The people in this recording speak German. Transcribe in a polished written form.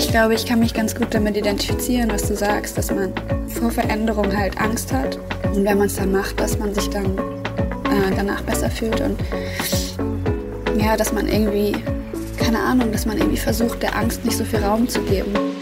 Ich glaube, ich kann mich ganz gut damit identifizieren, was du sagst, dass man vor Veränderung halt Angst hat. Und wenn man es dann macht, dass man sich dann danach besser fühlt. Und ja, dass man irgendwie, keine Ahnung, dass man irgendwie versucht, der Angst nicht so viel Raum zu geben.